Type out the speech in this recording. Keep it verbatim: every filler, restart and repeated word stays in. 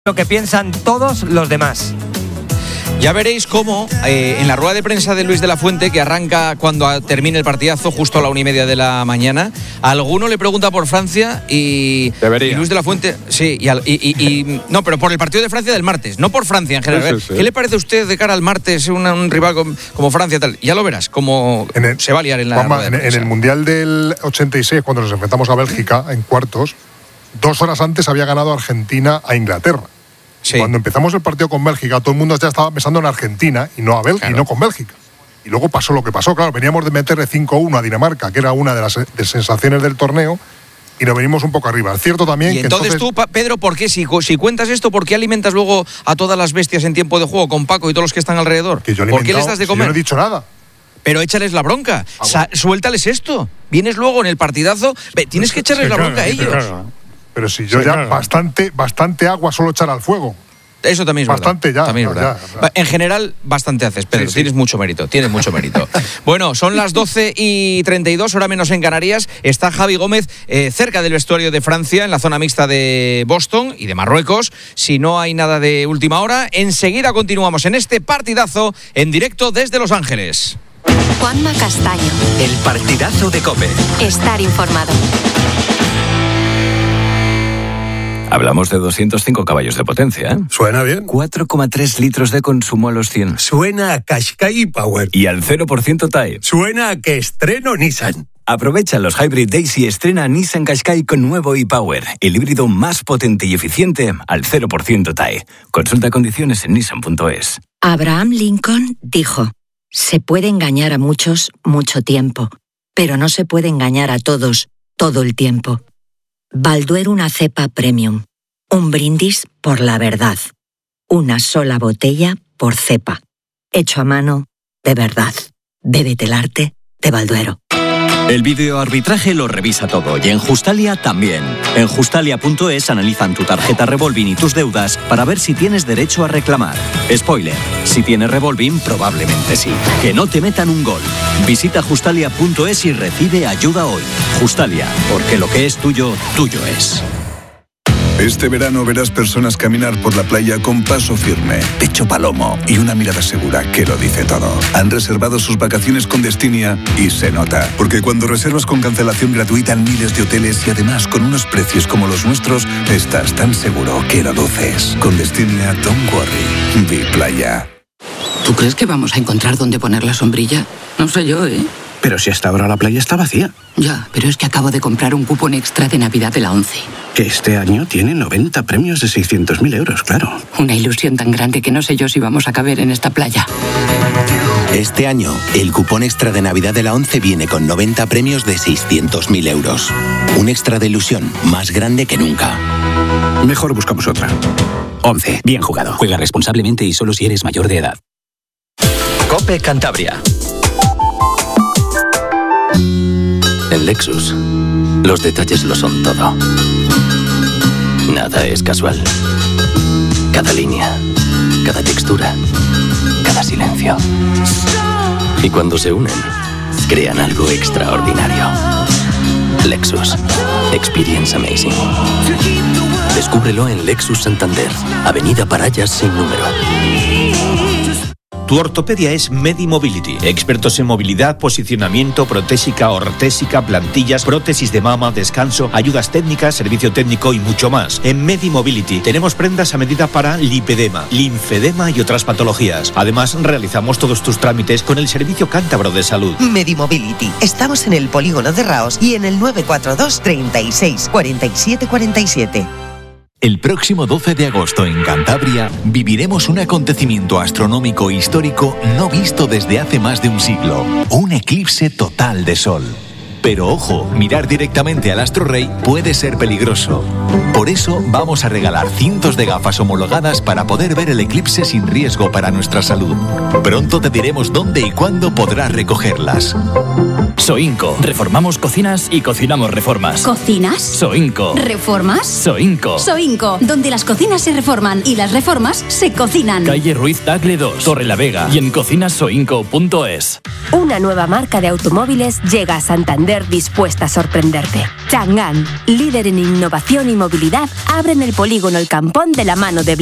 lo que piensan todos los demás. Ya veréis cómo eh, en la rueda de prensa de Luis de la Fuente, que arranca cuando termine el partidazo, justo a la una y media de la mañana, alguno le pregunta por Francia y, y Luis de la Fuente, sí, y, al, y, y, y no, pero por el partido de Francia del martes, no por Francia en general. Sí, sí, sí. ¿Qué le parece a usted de cara al martes una, un rival como, como Francia tal? Ya lo verás, cómo el, se va a liar en la Juanma, rueda de prensa. En el Mundial del ochenta y seis, cuando nos enfrentamos a Bélgica en cuartos, dos horas antes había ganado Argentina a Inglaterra. Sí. Cuando empezamos el partido con Bélgica, todo el mundo ya estaba pensando en Argentina y no a Bélgica, claro. y no con Bélgica. Y luego pasó lo que pasó, claro, veníamos de meterle cinco uno a Dinamarca, que era una de las de sensaciones del torneo, y nos venimos un poco arriba. Es cierto también y que entonces, entonces tú, Pedro, ¿por qué si, si cuentas esto, por qué alimentas luego a todas las bestias en tiempo de juego con Paco y todos los que están alrededor? Que yo ¿Por qué les das de comer? Si yo no he dicho nada. Pero échales la bronca, ah, bueno. Suéltales esto. Vienes luego en el partidazo, ve, tienes que echarles sí, la bronca claro, a ellos. Claro. Pero si yo sí, ya claro. bastante, bastante agua solo echar al fuego. Eso también es bastante verdad. ya, también no, es verdad. ya, ya. En general, bastante haces, Pedro. Sí, sí. Tienes mucho mérito, tienes mucho mérito. Bueno, son las doce y treinta y dos, hora menos en Canarias. Está Javi Gómez eh, cerca del vestuario de Francia, en la zona mixta de Boston y de Marruecos. Si no hay nada de última hora, enseguida continuamos en este partidazo en directo desde Los Ángeles. Juanma Castaño. El partidazo de COPE. Estar informado. Hablamos de doscientos cinco caballos de potencia, ¿eh? Suena bien. cuatro coma tres litros de consumo a los cien. Suena a Qashqai Power. Y al cero por ciento T A E. Suena a que estreno Nissan. Aprovecha los Hybrid Days y estrena Nissan Qashqai con nuevo e-Power, el híbrido más potente y eficiente al cero por ciento T A E. Consulta condiciones en nissan punto es. Abraham Lincoln dijo: se puede engañar a muchos mucho tiempo, pero no se puede engañar a todos todo el tiempo. Balduero una cepa premium. Un brindis por la verdad. Una sola botella por cepa. Hecho a mano de verdad. Bébete el arte de Balduero. El videoarbitraje lo revisa todo y en Justalia también. En Justalia punto es analizan tu tarjeta Revolving y tus deudas para ver si tienes derecho a reclamar. Spoiler, si tienes Revolving probablemente sí. Que no te metan un gol. Visita Justalia punto es y recibe ayuda hoy. Justalia, porque lo que es tuyo, tuyo es. Este verano verás personas caminar por la playa con paso firme, pecho palomo y una mirada segura que lo dice todo. Han reservado sus vacaciones con Destinia y se nota. Porque cuando reservas con cancelación gratuita en miles de hoteles y además con unos precios como los nuestros, estás tan seguro que lo luces. Con Destinia, don't worry. Be playa. ¿Tú crees que vamos a encontrar dónde poner la sombrilla? No sé yo, ¿eh? Pero si hasta ahora la playa está vacía. Ya, pero es que acabo de comprar un cupón extra de Navidad de la ONCE. Que este año tiene noventa premios de seiscientos mil euros, claro. Una ilusión tan grande que no sé yo si vamos a caber en esta playa. Este año, el cupón extra de Navidad de la ONCE viene con noventa premios de seiscientos mil euros. Un extra de ilusión más grande que nunca. Mejor buscamos otra. ONCE, bien jugado. Juega responsablemente y solo si eres mayor de edad. COPE Cantabria. En Lexus, los detalles lo son todo. Nada es casual. Cada línea, cada textura, cada silencio. Y cuando se unen, crean algo extraordinario. Lexus. Experience amazing. Descúbrelo en Lexus Santander, Avenida Parayas sin número. Tu ortopedia es Medimobility. Expertos en movilidad, posicionamiento, protésica, ortésica, plantillas, prótesis de mama, descanso, ayudas técnicas, servicio técnico y mucho más. En Medimobility tenemos prendas a medida para lipedema, linfedema y otras patologías. Además, realizamos todos tus trámites con el Servicio Cántabro de Salud. Medimobility. Estamos en el polígono de Raos y en el nueve cuatro dos, treinta y seis, cuarenta y siete cuarenta y siete. El próximo doce de agosto en Cantabria viviremos un acontecimiento astronómico histórico no visto desde hace más de un siglo. Un eclipse total de sol. Pero ojo, mirar directamente al astro rey puede ser peligroso. Por eso vamos a regalar cientos de gafas homologadas para poder ver el eclipse sin riesgo para nuestra salud. Pronto te diremos dónde y cuándo podrás recogerlas. Soinco. Reformamos cocinas y cocinamos reformas. ¿Cocinas? Soinco. ¿Reformas? Soinco. Soinco, donde las cocinas se reforman y las reformas se cocinan. Calle Ruiz Tagle dos, Torre la Vega y en cocinas soinco punto es. Una nueva marca de automóviles llega a Santander Santander dispuesta a sorprenderte. Chang'an, líder en innovación y movilidad, abre en el polígono El Campón de la mano de